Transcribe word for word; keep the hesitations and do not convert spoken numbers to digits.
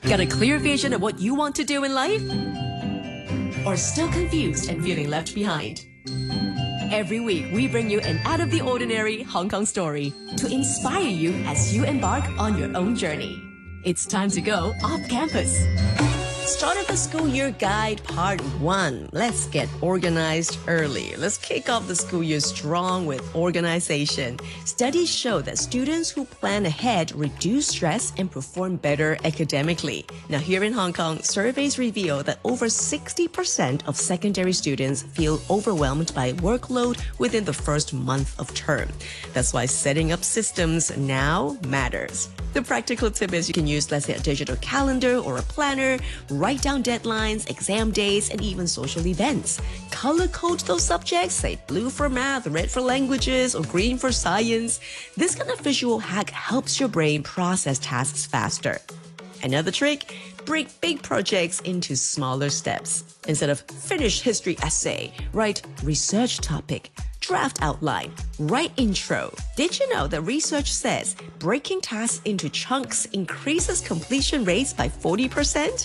Got a clear vision of what you want to do in life? Or still confused and feeling left behind? Every week, we bring you an out-of-the-ordinary Hong Kong story to inspire you as you embark on your own journey. It's time to go off campus. Start of the School Year Guide Part one. Let's get organized early. Let's kick off the school year strong with organization. Studies show that students who plan ahead reduce stress and perform better academically. Now, here in Hong Kong, surveys reveal that over sixty percent of secondary students feel overwhelmed by workload within the first month of term. That's why setting up systems now matters. The practical tip is you can use, let's say, a digital calendar or a planner, write down deadlines, exam dates, and even social events. Color code those subjects, say blue for math, red for languages, or green for science. This kind of visual hack helps your brain process tasks faster. Another trick, break big projects into smaller steps. Instead of finish history essay, write research topic, draft outline, write intro. Did you know that research says breaking tasks into chunks increases completion rates by forty percent?